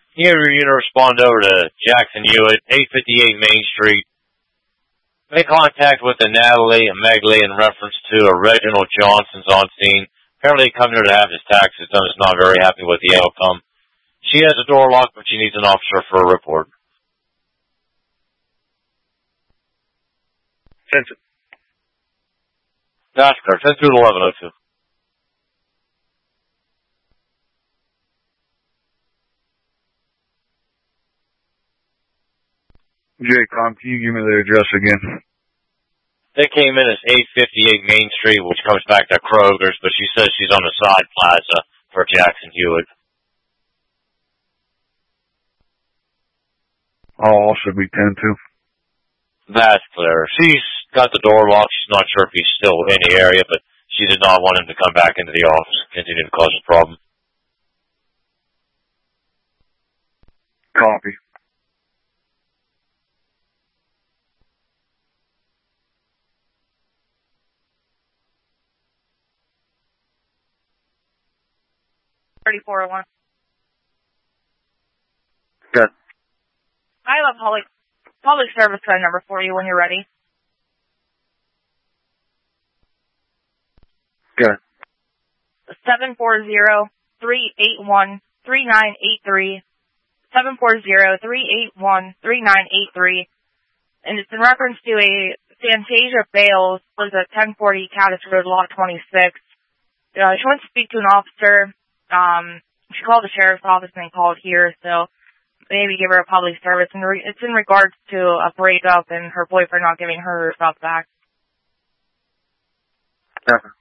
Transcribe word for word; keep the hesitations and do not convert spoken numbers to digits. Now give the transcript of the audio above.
Here, you to respond over to Jackson Hewitt, eight fifty-eight Main Street. Make contact with the Natalie Megley in reference to a Reginald Johnson's on scene. Apparently coming here to have his taxes done is not very happy with the outcome. She has a door locked, but she needs an officer for a report. ten two. That's correct. ten two to eleven oh two. J-Com, can you give me the address again? They came in as eight fifty-eight Main Street, which comes back to Kroger's, but she says she's on the side plaza for Jackson Hewitt. Oh, should be ten two. That's clear. She's got the door locked. She's not sure if he's still in the area, but she did not want him to come back into the office and continue to cause a problem. Copy. thirty-four oh one. Good. I have a public, public service phone number for you when you're ready. Good. seven four zero, three eight one, three nine eight three. seven four zero, three eight one, three nine eight three. And it's in reference to a Fantasia Bales, was at ten forty Caddis Road, Lot twenty-six. Uh, she wants to speak to an officer. Um, she called the sheriff's office and called here, so maybe give her a public service. And re- it's in regards to a breakup and her boyfriend not giving her her stuff back. Definitely.